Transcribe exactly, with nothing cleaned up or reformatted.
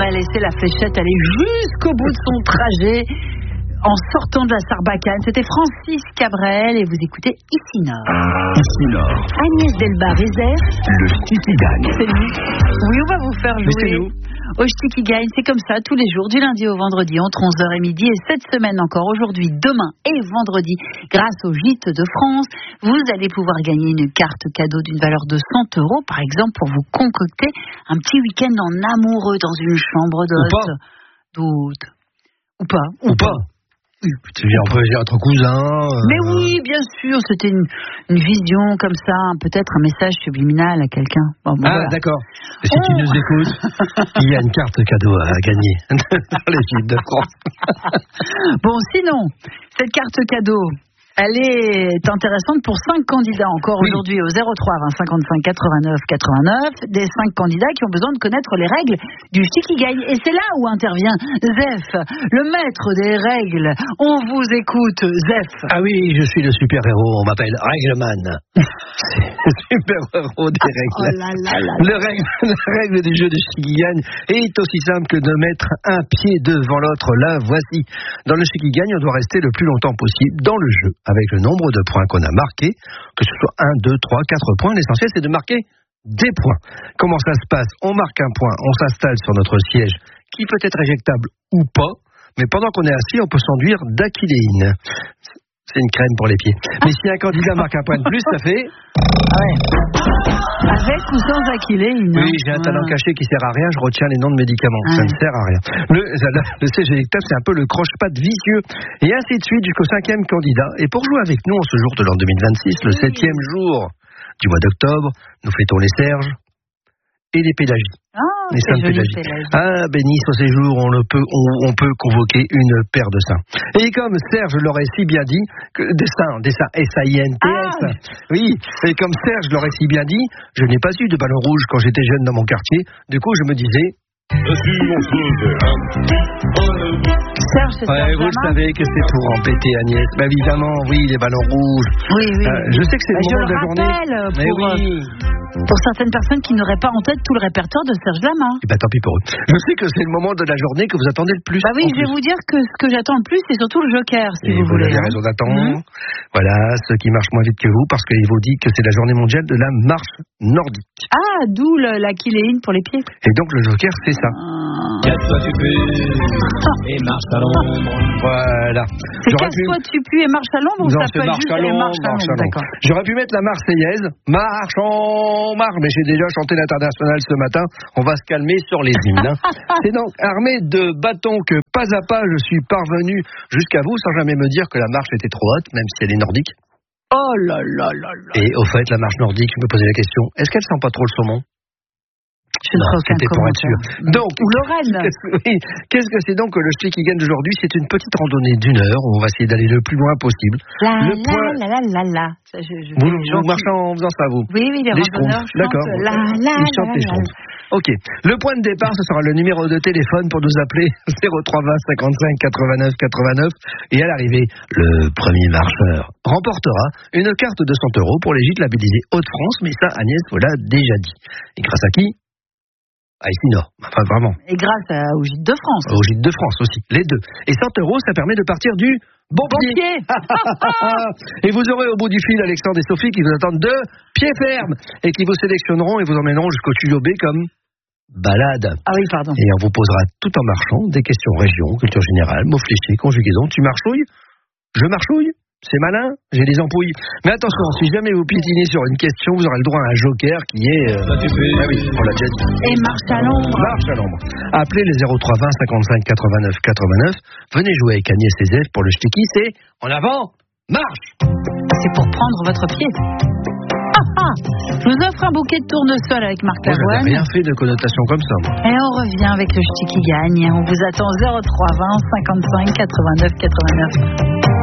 va laisser la fléchette aller jusqu'au bout de son trajet en sortant de la Sarbacane. C'était Francis Cabrel et vous écoutez Ici Nord. Ici Nord. Agnès Delbar réserve. Le ch'ti qui gagne. C'est nous. Oui, on va vous faire jouer. Mais c'est nous. Au ch'ti qui gagne, c'est comme ça tous les jours, du lundi au vendredi, entre onze heures et midi. Et cette semaine encore, aujourd'hui, demain et vendredi, grâce au Gîte de France, vous allez pouvoir gagner une carte cadeau d'une valeur de cent euros, par exemple, pour vous concocter un petit week-end en amoureux dans une chambre d'hôte. D'hôte. Ou pas. Ou, ou pas. Tu viens, on peut dire entre cousins. Euh... Mais oui, bien sûr, c'était une, une vision comme ça, peut-être un message subliminal à quelqu'un. Bon, bon, ah, voilà. D'accord. Et si oh. tu nous écoutes, il y a une carte cadeau à gagner dans les Gîtes de France. Bon, sinon, cette carte cadeau, elle est intéressante pour cinq candidats encore oui. aujourd'hui au zéro trois vingt cinquante-cinq quatre-vingt-neuf quatre-vingt-neuf. Des cinq candidats qui ont besoin de connaître les règles du ch'ti qui gagne. Et c'est là où intervient Zef, le maître des règles. On vous écoute, Zef. Ah oui, je suis le super-héros. On m'appelle Règleman. C'est le super-héros des règles. Oh là là là. Le règle, la règle du jeu du ch'ti qui gagne est aussi simple que de mettre un pied devant l'autre. Là, voici. Dans le ch'ti qui gagne, on doit rester le plus longtemps possible dans le jeu, avec le nombre de points qu'on a marqués, que ce soit un, deux, trois, quatre points. L'essentiel, c'est de marquer des points. Comment ça se passe? On marque un point, on s'installe sur notre siège, qui peut être éjectable ou pas, mais pendant qu'on est assis, on peut s'enduire d'achyléine. C'est une crème pour les pieds. Mais si un candidat marque un point de plus, ça fait... Ouais. Avec ou sans achyléine. Oui, j'ai un talent caché qui sert à rien, je retiens les noms de médicaments. Ouais. Ça ne sert à rien. Le, le siège éjectable, c'est un peu le croche-patte vicieux. Et ainsi de suite jusqu'au cinquième candidat. Et pour jouer avec nous en ce jour de l'an deux mille vingt-six, le septième jour du mois d'octobre, nous fêtons les Serges et les Pélagies. Ah, les saintes Pélagies. Pélagie. Ah, béni soit ces jours, on, le peut, on, on peut convoquer une paire de saints. Et comme Serge l'aurait si bien dit, que, des saints, des saints, S A I N T S. Ah. Oui, et comme Serge l'aurait si bien dit, je n'ai pas eu de ballon rouge quand j'étais jeune dans mon quartier. Du coup, je me disais... Serge, c'est ouais, vous le savez que c'est pour embêter Agnès. Bah, évidemment, oui, les ballons rouges. Oui, oui. Euh, je sais que c'est le bah, moment de la journée. Pour, mais oui. Pour certaines personnes qui n'auraient pas en tête tout le répertoire de Serge Lama. Et bah tant pis pour eux. Je sais que c'est le moment de la journée que vous attendez le plus. Bah oui, je vais vous dire que ce que j'attends le plus, c'est surtout le Joker, si et vous, vous voulez. Vous avez hein. raison d'attendre. Mmh. Voilà, ceux qui marchent moins vite que vous, parce qu'il vous dit que c'est la journée mondiale de la marche nordique. Ah, d'où l'achylléine pour les pieds. Et donc le Joker, c'est ça. Ah. Casse-toi, tu pues, et marche à l'ombre. Voilà. C'est casse-toi, pu... tu pues et marche à l'ombre ou non, ça peut marche juste à l'ombre, marche à l'ombre, d'accord. J'aurais pu mettre la Marseillaise, marche en marche, mais j'ai déjà chanté l'international ce matin. On va se calmer sur les hymnes. Hein. C'est donc armé de bâtons que pas à pas je suis parvenu jusqu'à vous, sans jamais me dire que la marche était trop haute, même si elle est nordique. Oh là là là là. Et au fait, la marche nordique, je me posais la question, est-ce qu'elle sent pas trop le saumon? Je ne c'était pour être sûr. Donc, ou Lorraine. Qu'est-ce que, oui, qu'est-ce que c'est donc que le ch'ti qui gagne d'aujourd'hui? C'est une petite randonnée d'une heure où on va essayer d'aller le plus loin possible. La le la point... la la la la. Ça, je, je vous vous marchez en faisant ça, vous? Oui, oui, les, les randonneurs chantent. D'accord. La la Ils chantent la les la. Ok. Le point de départ, ce sera le numéro de téléphone pour nous appeler zéro trois vingt cinquante-cinq quatre-vingt-neuf quatre-vingt-neuf. Et à l'arrivée, le premier marcheur remportera une carte de cent euros pour les gîtes labellisés Hauts-de-France. Mais ça, Agnès vous l'a déjà dit. Et grâce à qui? Ah, ici, non. Enfin, vraiment. Et grâce à, au Gîte de France. Au Gîte de France aussi, les deux. Et cent euros, ça permet de partir du bon, bon pied. pied. Et vous aurez au bout du fil Alexandre et Sophie qui vous attendent de pied ferme et qui vous sélectionneront et vous emmèneront jusqu'au studio B comme balade. Ah oui, pardon. Et on vous posera tout en marchant des questions région, culture générale, mots fléchés, conjugaison. Tu marchouilles? Je marchouille? C'est malin, j'ai des ampouilles. Mais attention, si jamais vous piétinez sur une question, vous aurez le droit à un joker qui est... Euh... Ah oui, on l'a déjà dit. Et marche à l'ombre. Marche à l'ombre. Appelez les zéro trois vingt cinquante-cinq quatre-vingt-neuf quatre-vingt-neuf. Venez jouer avec Agnès et Zef pour le ch'ti qui, c'est en avant, marche. C'est pour prendre votre pied. Ah, ah. Je vous offre un bouquet de tournesol avec Marc Lavoine. Moi, j'avais rien fait de connotation comme ça. Moi. Et on revient avec le ch'ti qui gagne. On vous attend zéro trois vingt cinquante-cinq quatre-vingt-neuf quatre-vingt-neuf.